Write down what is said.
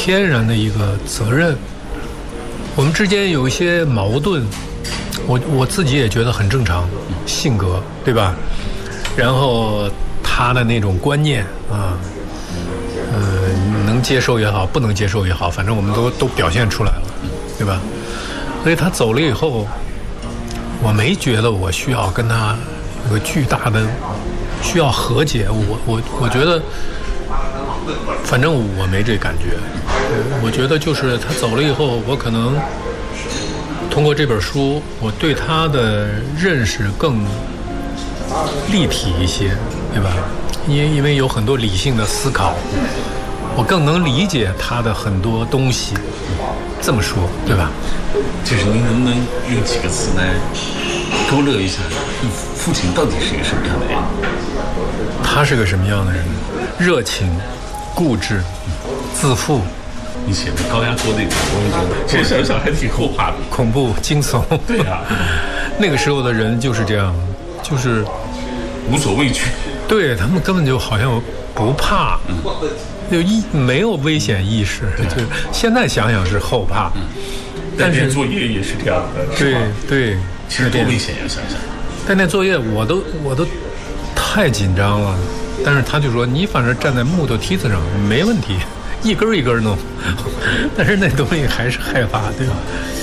天然的一个责任。我们之间有一些矛盾，我自己也觉得很正常，性格对吧？然后他的那种观念啊，能接受也好，不能接受也好，反正我们都表现出来了，对吧？所以他走了以后，我没觉得我需要跟他有个巨大的需要和解。我觉得，反正我没这感觉。我觉得就是他走了以后，我可能通过这本书，我对他的认识更立体一些，对吧？因为有很多理性的思考，我更能理解他的很多东西。这么说，对吧？ 就是您能不能用几个词来勾勒一下，你父亲到底是一个什么样的人？ 他是个什么样的人？热情、固执、自负。 你写的高压锅那种东西，其实想想还挺后怕的， 恐怖、惊悚。 对啊， 那个时候的人就是这样，就是无所畏惧。 对，他们根本就好像不怕，就没有危险意识。就现在想想是后怕， 但是作业也是这样的。 对， 其实多危险呀！想想， 但那作业我都太紧张了。但是他就说你反正站在木头梯子上没问题，一根一根弄。但是那东西还是害怕，对吧？